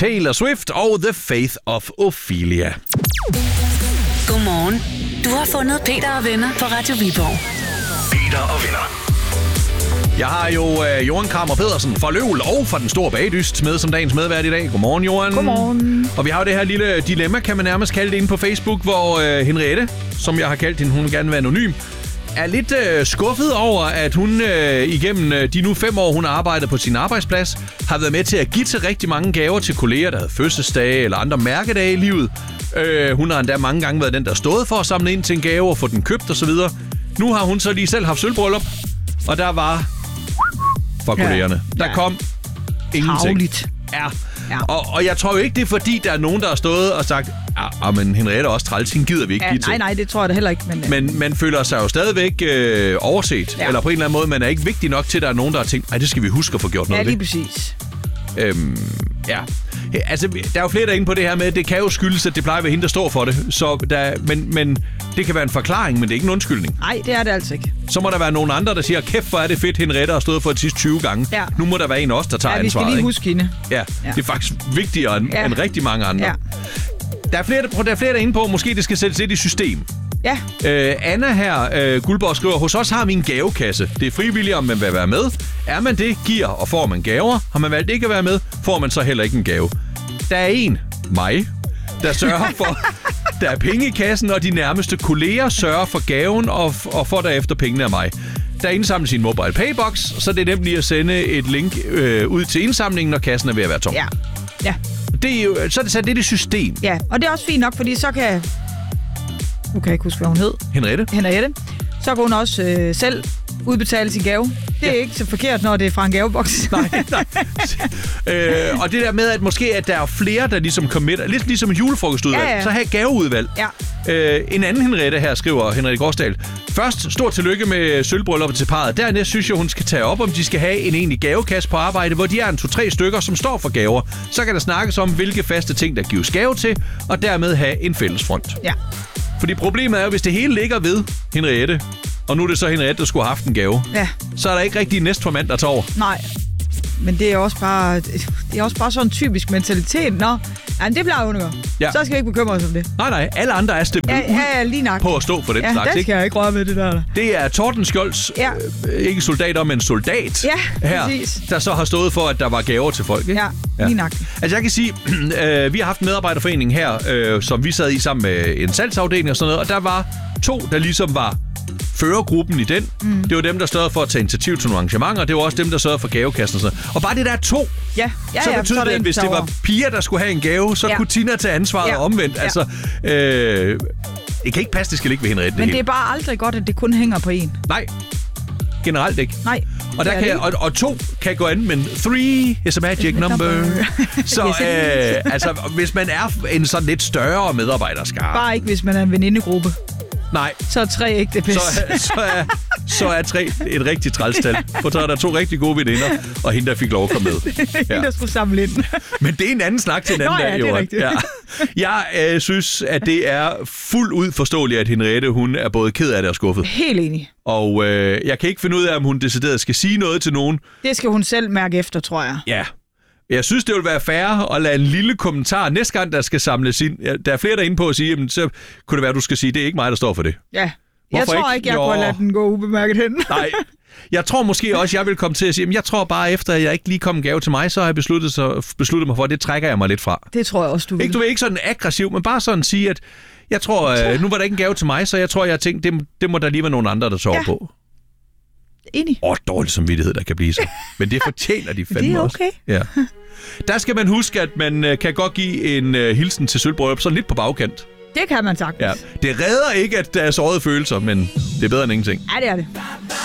Taylor Swift og The Faith of Ophelia. Godmorgen. Du har fundet Peter og venner på Radio Viborg. Peter og venner. Jeg har jo Johan Kramer Pedersen fra Løvel og fra Den Store Bagdyst med som dagens medvært i dag. Godmorgen, Johan. Godmorgen. Og vi har jo det her lille dilemma, kan man nærmest kalde det, inde på Facebook, hvor Henriette, som jeg har kaldt hende, hun vil gerne være anonym, er lidt skuffet over, at hun igennem de nu 5 år, hun har arbejdet på sin arbejdsplads, har været med til at give til rigtig mange gaver til kolleger, der havde fødselsdage eller andre mærkedage i livet. Hun har endda mange gange været den, der stået for at samle ind til en gave og få den købt osv. Nu har hun så lige selv haft sølvbryllup, og der var for kollegerne. Der kom ingenting. Travligt. Ja. Og jeg tror jo ikke, det er fordi, der er nogen, der har stået og sagt, men Henriette er også træls, hende gider vi ikke give til. Nej, det tror jeg da heller ikke. Men man føler sig jo stadigvæk overset. Ja. Eller på en eller anden måde, man er ikke vigtig nok til, at der er nogen, der har tænkt, det skal vi huske at få gjort noget ved. Ja, lige præcis. Ja. Altså, der er jo flere, der er inde på det her med, det kan jo skyldes, at det plejer at være hende, der står for det. Så men det kan være en forklaring, men det er ikke en undskyldning. Nej, det er det altså ikke. Så må der være nogen andre, der siger, kæft, hvor er det fedt, Henriette har stået for de sidste 20 gange. Ja. Nu må der være en også, der tager ansvaret. Ja, vi skal lige huske hende. Ja, det er faktisk vigtigere end rigtig mange andre. Ja. Der er flere, der er inde på, måske det skal sættes lidt i system. Ja. Anna her, Guldborg, skriver, hos os har vi en gavekasse. Det er frivilligt, om man vil være med. Er man det, giver og får man gaver. Har man valgt ikke at være med, får man så heller ikke en gave. Der er mig, der sørger for, der er penge i kassen, og de nærmeste kolleger sørger for gaven og får derefter pengene af mig. Der indsamler sin mobile paybox, så det er nemt lige at sende et link ud til indsamlingen, når kassen er ved at være tom. Ja. Det er jo, så er det sat lidt i system. Ja, og det er også fint nok, fordi så kan... Nu kan jeg ikke huske, hvad hun hed. Henriette. Så kan hun også selv udbetale sin gave. Det er ikke så forkert, når det er fra en gaveboks. Nej. Og det der med, at måske at der er flere, der ligesom committer, lidt ligesom et julefrokostudvalg, så have gaveudvalg. Ja. En anden Henriette her, skriver Henriette Gårdsdal. Først, stort tillykke med sølvbrylluppet til parret. Dernæst synes jeg, hun skal tage op, om de skal have en egentlig gavekasse på arbejde, hvor de er 2-3 stykker, som står for gaver. Så kan der snakkes om, hvilke faste ting, der gives gave til, og dermed have en fælles front. Ja. Fordi problemet er jo, hvis det hele ligger ved Henriette, og nu er det så Henriette, der skulle have haft en gave, så er der ikke rigtig næstformand, der tager over. Nej, men det er også bare sådan en typisk mentalitet. Det bliver jo noget. Ja. Så skal vi ikke bekymre os om det. Nej, alle andre er stemt ud på at stå for den slags. Ja, det skal jeg ikke røre med det der. Det er Torben Skjolds, ikke soldater, men soldat her, der så har stået for, at der var gaver til folk. Ikke? Ja, lige nok. Altså jeg kan sige, vi har haft en medarbejderforening her, som vi sad i sammen med en salgsafdeling og sådan noget, og der var 2, der ligesom var førergruppen i den. Det var dem, der stod for at tage initiativ til nogle arrangementer, og det var også dem, der sørgede for gavekassen og sådan noget. Og bare det der 2, så betød det, at hvis det var piger, der skulle have en gave, så kunne Tina tage ansvaret omvendt. Ja. Altså, det kan ikke passe, det skal ligge ved Henriette. Men det er bare aldrig godt, at det kun hænger på en. Nej, generelt ikke. Nej. Og, der kan, og 2 kan gå an, men 3 is a magic number. Så altså, hvis man er en sådan lidt større medarbejderskare. Bare ikke, hvis man er en venindegruppe. Nej. Så er 3 ikke det bedste. Så er 3 et rigtig trælstal. For så er der 2 rigtig gode veninder, og hende, der fik lov at komme med. Hende, der skulle samle ind. Men det er en anden snak til en anden dag, Johan. Det er rigtigt. Jeg synes, at det er fuldt ud forståeligt, at Henriette, hun er både ked af det og skuffet. Helt enig. Og jeg kan ikke finde ud af, om hun decideret skal sige noget til nogen. Det skal hun selv mærke efter, tror jeg. Ja. Jeg synes, det vil være fair at lade en lille kommentar næste gang, der skal samles ind. Der er flere, der er inde på at sige, jamen, så kunne det være, at du skal sige, det er ikke mig, der står for det. Ja. Jeg tror ikke, jeg kunne lade den gå ubemærket hen. Nej. Jeg tror måske også, jeg vil komme til at sige, jamen, jeg tror bare efter, at jeg ikke lige kom en gave til mig, så har jeg besluttet mig for, at det trækker jeg mig lidt fra. Det tror jeg også, du vil. Du vil ikke sådan aggressiv, men bare sådan sige, at jeg tror, nu var der ikke en gave til mig, så jeg tror, jeg tænkte, det må der lige være nogen andre, der sover på. Enig. Dårlig samvittighed, der kan blive så. Men det fortjener de fandme også. Det er okay. Ja. Der skal man huske, at man kan godt give en hilsen til sølvbryllup sådan lidt på bagkant. Det kan man sagtens. Ja. Det redder ikke, at der er sårede følelser, men det er bedre end ingenting. Ja, det er det.